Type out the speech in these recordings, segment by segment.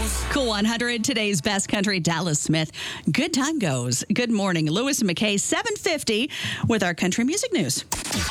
Cool 100, today's best country, Dallas Smith. Good time goes. Good morning. Lewis and McKay, 7:50 with our country music news.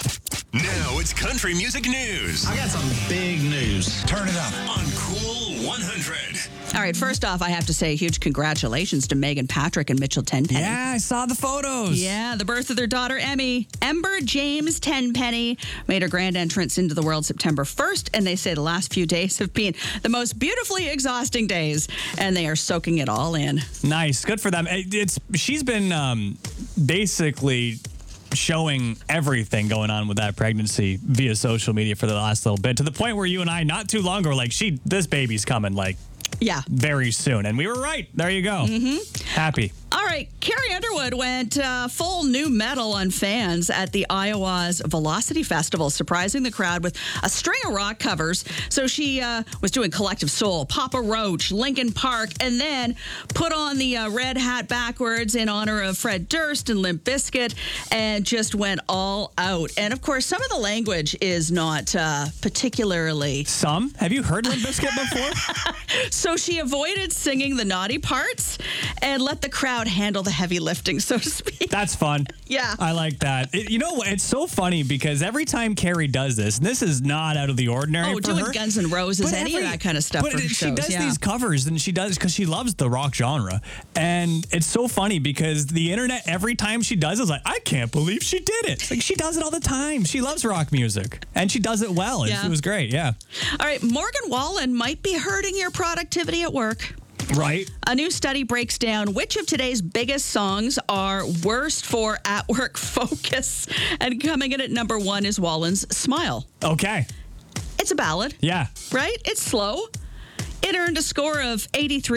Now it's country music news. I got some big news. Turn it up on Cool 100. All right, first off, I have to say huge congratulations to Megan Patrick and Mitchell Tenpenny. Yeah, I saw the photos. Yeah, the birth of their daughter, Emmy. Ember James Tenpenny made her grand entrance into the world September 1st, and they say the last few days have been the most beautifully exhausting days, and they are soaking it all in. Nice. Good for them. She's been basically showing everything going on with that pregnancy via social media for the last little bit, to the point where you and I, not too long ago, were like, this baby's coming, yeah, very soon. And we were right. There you go. Mm-hmm. Happy. All right, Carrie Underwood went full new metal on fans at the Iowa's Velocity Festival, surprising the crowd with a string of rock covers. So she was doing Collective Soul, Papa Roach, Linkin Park, and then put on the red hat backwards in honor of Fred Durst and Limp Bizkit, and just went all out. And of course, some of the language is not particularly... Some? Have you heard Limp Bizkit before? So she avoided singing the naughty parts and let the crowd handle the heavy lifting, so to speak. That's fun. Yeah. I like that. You know what? It's so funny because every time Carrie does this, and this is not out of the ordinary for doing her. Guns N' Roses, any of that kind of stuff for her she shows. does these covers, and she does because she loves the rock genre. And it's so funny because the internet, every time she does it, is like, I can't believe she did it. Like, she does it all the time. She loves rock music, and she does it well. Yeah. It was great, yeah. All right, Morgan Wallen might be hurting your productivity at work. Right. A new study breaks down which of today's biggest songs are worst for at-work focus. And coming in at number one is Wallen's Smile. Okay. It's a ballad. Yeah. Right? It's slow. It earned a score of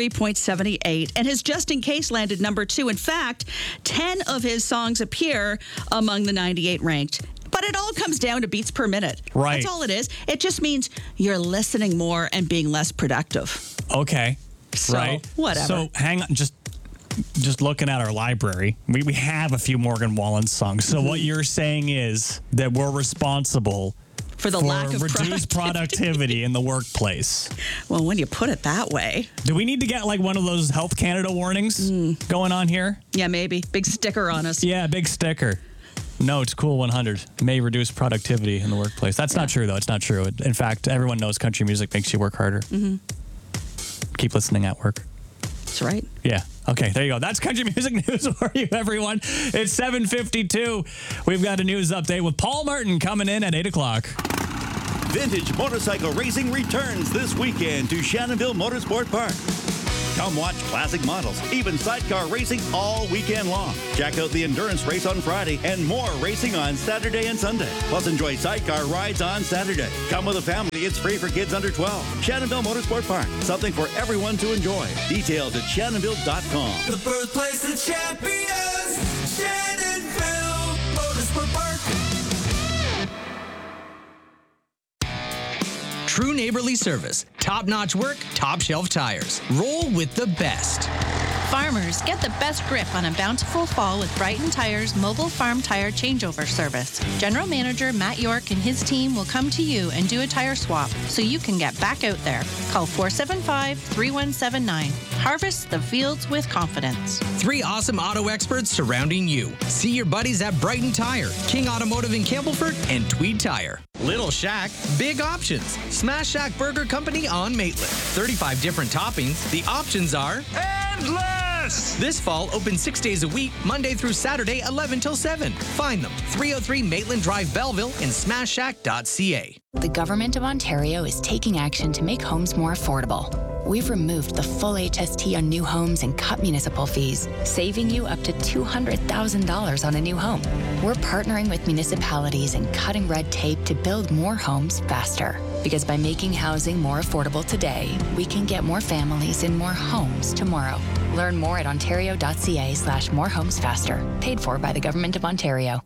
83.78, and his Just In Case landed number two. In fact, 10 of his songs appear among the 98 ranked. But it all comes down to beats per minute. Right. That's all it is. It just means you're listening more and being less productive. Okay. So, right. whatever. So hang on, just looking at our library, we have a few Morgan Wallen songs. So what you're saying is that we're responsible for the lack of reduced productivity in the workplace. Well, when you put it that way. Do we need to get like one of those Health Canada warnings going on here? Yeah, maybe. Big sticker on us. Yeah, big sticker. No, it's Cool 100. May reduce productivity in the workplace. That's not true, though. It's not true. In fact, everyone knows country music makes you work harder. Mm-hmm. Keep listening at work. That's right. Yeah. Okay, there you go. That's country music news for you, everyone. It's 7:52. We've got a news update with Paul Martin coming in at 8 o'clock. Vintage motorcycle racing returns this weekend to Shannonville Motorsport Park. Come watch classic models, even sidecar racing all weekend long. Check out the endurance race on Friday and more racing on Saturday and Sunday. Plus enjoy sidecar rides on Saturday. Come with a family. It's free for kids under 12. Shannonville Motorsport Park. Something for everyone to enjoy. Details at shannonville.com. The birthplace of champions, Shannonville Motorsport Park. True neighborly service, top-notch work, top-shelf tires. Roll with the best. Farmers, get the best grip on a bountiful fall with Brighton Tire's mobile farm tire changeover service. General Manager Matt York and his team will come to you and do a tire swap so you can get back out there. Call 475-3179. Harvest the fields with confidence. 3 awesome auto experts surrounding you. See your buddies at Brighton Tire, King Automotive in Campbellford, and Tweed Tire. Little Shack, big options. Smash Shack Burger Company on Maitland. 35 different toppings. The options are endless. This fall, open 6 days a week, Monday through Saturday, 11 till 7. Find them, 303 Maitland Drive, Belleville, and smashshack.ca. The Government of Ontario is taking action to make homes more affordable. We've removed the full HST on new homes and cut municipal fees, saving you up to $200,000 on a new home. We're partnering with municipalities and cutting red tape to build more homes faster. Because by making housing more affordable today, we can get more families in more homes tomorrow. Learn more at ontario.ca/morehomesfaster. Paid for by the Government of Ontario.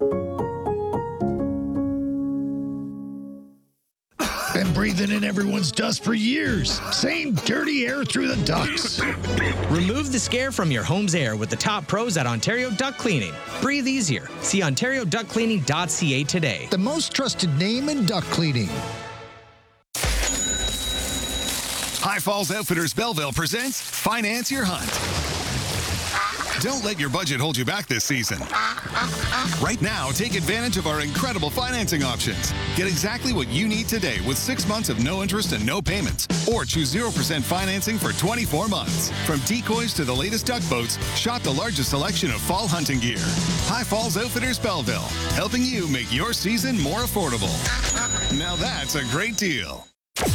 Been breathing in everyone's dust for years. Same dirty air through the ducts. Remove the scare from your home's air with the top pros at Ontario Duct Cleaning. Breathe easier. See ontarioductcleaning.ca today. The most trusted name in duct cleaning. High Falls Outfitters Belleville presents Finance Your Hunt. Don't let your budget hold you back this season. Right now, take advantage of our incredible financing options. Get exactly what you need today with 6 months of no interest and no payments. Or choose 0% financing for 24 months. From decoys to the latest duck boats, shop the largest selection of fall hunting gear. High Falls Outfitters Belleville, helping you make your season more affordable. Now that's a great deal.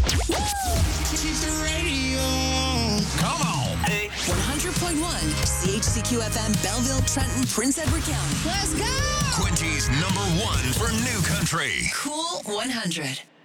Come on. 100.1 CHCQ FM, Belleville, Trenton, Prince Edward County. Let's go! Quincy's #1 for new country. Cool 100.